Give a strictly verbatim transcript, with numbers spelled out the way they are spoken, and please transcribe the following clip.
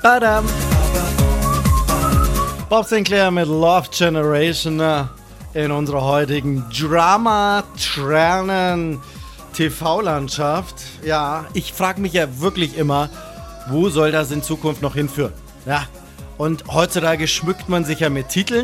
Badam. Bob Sinclair mit Love Generation in unserer heutigen Drama-Tränen-T V-Landschaft. Ja, ich frage mich ja wirklich immer, wo soll das in Zukunft noch hinführen? Ja, und heutzutage schmückt man sich ja mit Titeln.